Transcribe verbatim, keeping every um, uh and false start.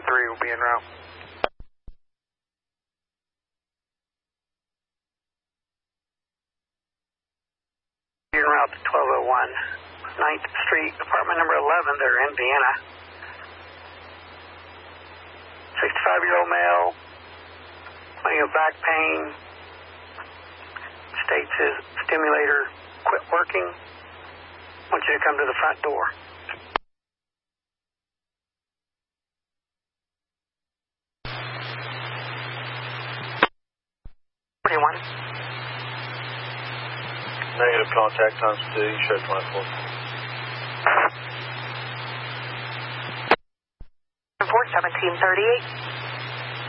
five three will be en route. En route to twelve oh one, ninth Street, apartment number eleven, they're in Vienna. sixty-five-year-old male, complaining of back pain, states his stimulator quit working. I want you to come to the front door. What do you want? Negative contact times two, you show twenty-four. four seventeen thirty-eight.